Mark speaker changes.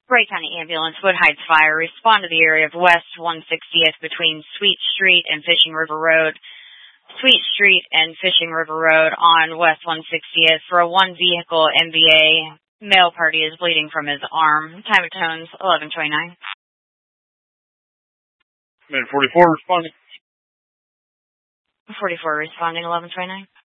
Speaker 1: Wright County Ambulance, Wood Heights Fire, respond to the area of West 160th between Sweet Street and Fishing River Road. Sweet Street and Fishing River Road on West 160th for a one-vehicle MVA. Male party is bleeding from his arm. Time of tones, 11:29.
Speaker 2: Minute 44 responding.
Speaker 1: 44 responding, 11:29.